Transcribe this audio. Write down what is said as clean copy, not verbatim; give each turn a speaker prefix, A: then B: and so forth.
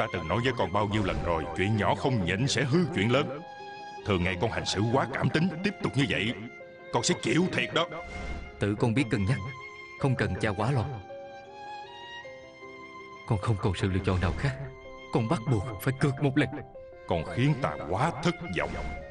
A: Ta từng nói với con bao nhiêu lần rồi, chuyện nhỏ không nhịn sẽ hư chuyện lớn. Thường ngày con hành xử quá cảm tính, tiếp tục như vậy con sẽ chịu thiệt đó.
B: Tự con biết cân nhắc, không cần cha quá lo. Con không còn sự lựa chọn nào khác. Con bắt buộc phải cược một lần.
A: Con khiến ta quá thất vọng.